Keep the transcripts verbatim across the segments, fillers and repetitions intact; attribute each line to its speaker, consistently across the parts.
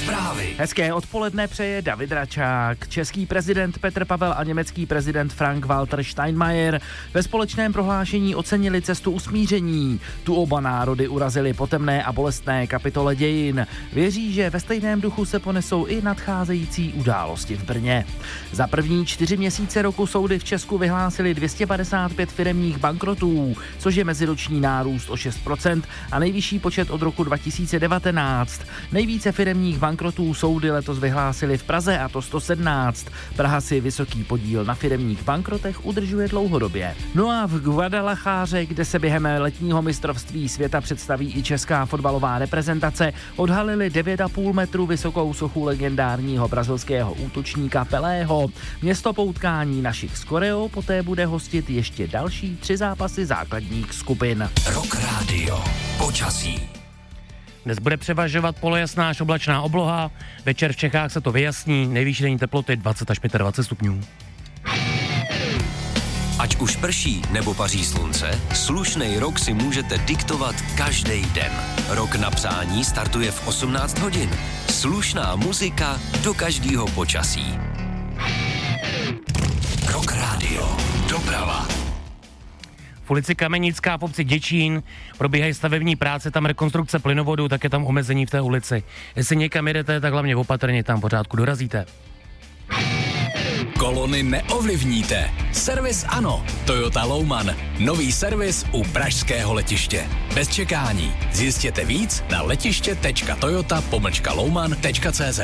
Speaker 1: Zprávy.
Speaker 2: Hezké odpoledne přeje David Račák. Český prezident Petr Pavel a německý prezident Frank-Walter Steinmeier ve společném prohlášení ocenili cestu usmíření. Tu oba národy urazili po temné a bolestné kapitole dějin. Věří, že ve stejném duchu se ponesou i nadcházející události v Brně. Za první čtyři měsíce roku soudy v Česku vyhlásily dvě stě padesát pět firemních bankrotů, což je meziroční nárůst o šest procent a nejvyšší počet od roku dva tisíce devatenáct. Nejvíce firemních bankrotů soudy letos vyhlásily v Praze, a to sto sedmnáct. Praha si vysoký podíl na firemních bankrotech udržuje dlouhodobě. No a v Guadalajáře, kde se během letního mistrovství světa představí i česká fotbalová reprezentace, odhalili devět a půl metru vysokou sochu legendárního brazilského útočníka Pelého. Město po utkání našich s Koreou poté bude hostit ještě další tři zápasy základních skupin.
Speaker 1: Rock Radio. Počasí.
Speaker 3: Dnes bude převažovat polojasná až oblačná obloha, večer v Čechách se to vyjasní, nejvyšší denní teploty dvacet až dvacet pět stupňů.
Speaker 1: Ať už prší nebo paří slunce, slušnej rok si můžete diktovat každý den. Rok na přání startuje v osmnáct hodin. Slušná muzika do každého počasí. Rock Radio. Doprava.
Speaker 3: V ulici Kamenická v obci Děčín probíhají stavební práce, tam rekonstrukce plynovodu, tak je tam omezení v té ulici. Jestli někam jedete, tak hlavně opatrně, tam pořádku dorazíte.
Speaker 4: Kolony neovlivníte. Servis ano. Toyota Louman. Nový servis u pražského letiště. Bez čekání. Zjistěte víc na letiště tečka toyota pomlčka louman tečka cz.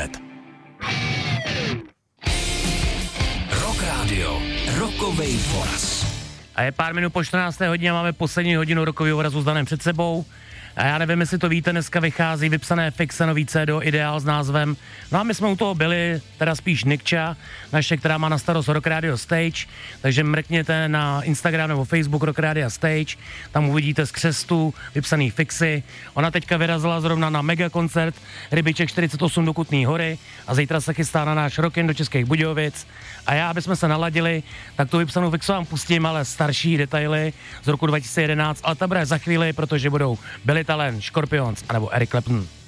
Speaker 1: Rock Radio. Rokovej voraz.
Speaker 3: A je pár minut po čtrnácté hodině, máme poslední hodinu rokového vorazu s Danem před sebou. A já nevím, jestli to víte, dneska vychází vypsané fixe nový C D Ideál s názvem. No a my jsme u toho byli, teda spíš Nikča, naše, která má na starost Rock Radio Stage, takže mrkněte na Instagram nebo Facebook Rock Radio Stage, tam uvidíte z křestu vypsaný fixy. Ona teďka vyrazila zrovna na mega koncert Rybiček čtyřicet osm do Kutný Hory a zítra se chystá na náš Rockin do Českých Budějovic. A já, aby jsme se naladili, tak tu vypsanou fixu vám pustím, ale starší detaily z roku dva tisíce jedenáct, ale ta bude za chvíli, protože budou Billy Talent, Scorpions anebo Eric Clapton.